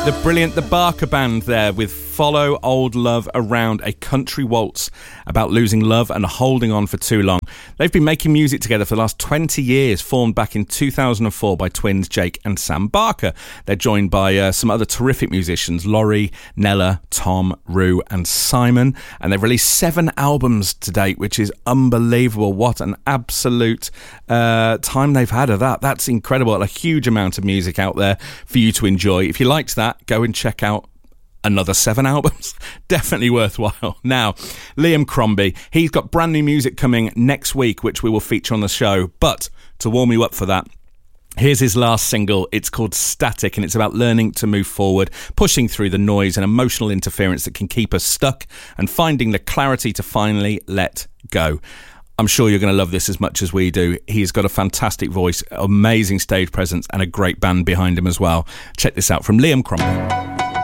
The brilliant The Barker Band there with Follow Old Love Around, a country waltz about losing love and holding on for too long. They've been making music together for the last 20 years, formed back in 2004 by twins Jake and Sam Barker. They're joined by some other terrific musicians, Laurie, Nella, Tom, Rue and Simon, and they've released 7 albums to date, which is unbelievable. What an absolute time they've had of that. That's incredible. A huge amount of music out there for you to enjoy. If you liked that, go and check out another 7 albums. Definitely worthwhile. Now, Liam Crombie, he's got brand new music coming next week, which we will feature on the show. But to warm you up for that, here's his last single. It's called Static, and it's about learning to move forward, pushing through the noise and emotional interference that can keep us stuck, and finding the clarity to finally let go. I'm sure you're going to love this as much as we do. He's got a fantastic voice, amazing stage presence, and a great band behind him as well. Check this out from Liam Crombie.